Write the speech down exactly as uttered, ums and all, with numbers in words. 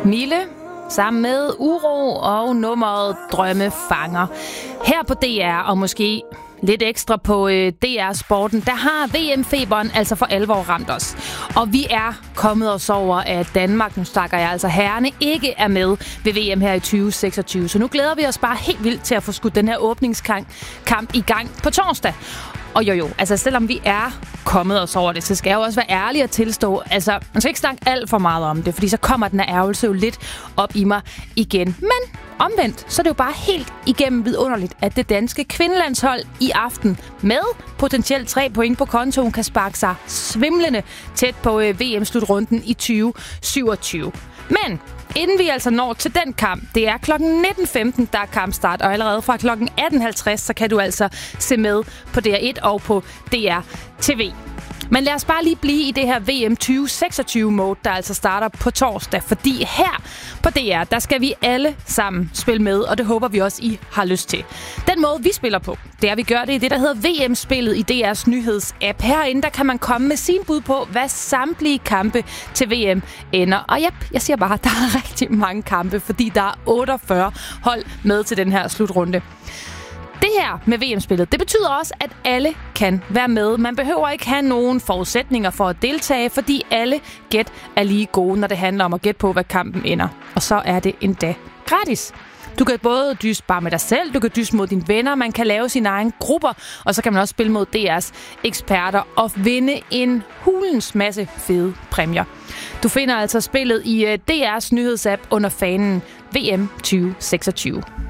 Mille sammen med Uro og nummeret Drømmefanger. Her på D R, og måske lidt ekstra på øh, D R-sporten, der har V M-feberen altså for alvor ramt os. Og vi er kommet os over, at Danmark, nu snakker jeg altså herrene, ikke er med ved V M her i tyve seksogtyve. Så nu glæder vi os bare helt vildt til at få skudt den her åbningskamp kamp i gang på torsdag. Og jo jo, altså selvom vi er kommet os over det, så skal jeg jo også være ærlig at tilstå, altså man skal ikke snakke alt for meget om det, fordi så kommer den her ærgelse jo lidt op i mig igen. Men omvendt, så er det jo bare helt igennem vidunderligt, at det danske kvindelandshold i aften med potentielt tre point på kontoen kan sparke sig svimlende tæt på øh, V M-slutrunden i tyve syvogtyve. Men inden vi altså når til den kamp, det er klokken nitten femten, der er kampstart, og allerede fra klokken atten halvtreds, så kan du altså se med på D R et og på D R T V. Men lad os bare lige blive i det her V M tyve seksogtyve-mode, der altså starter på torsdag. Fordi her på D R, der skal vi alle sammen spille med, og det håber vi også, I har lyst til. Den måde, vi spiller på, det er, vi gør det i det, der hedder V M-spillet i D R's nyhedsapp. Herinde, der kan man komme med sin bud på, hvad samtlige kampe til V M ender. Og ja, jeg siger bare, at der er rigtig mange kampe, fordi der er otteogfyrre hold med til den her slutrunde. Det her med V M-spillet, det betyder også, at alle kan være med. Man behøver ikke have nogen forudsætninger for at deltage, fordi alle gæt er lige gode, når det handler om at gætte på, hvad kampen ender. Og så er det endda gratis. Du kan både dyste bare med dig selv, du kan dyste mod dine venner, man kan lave sine egne grupper, og så kan man også spille mod D R's eksperter og vinde en hulens masse fede præmier. Du finder altså spillet i D R's nyhedsapp under fanen V M tyve seksogtyve.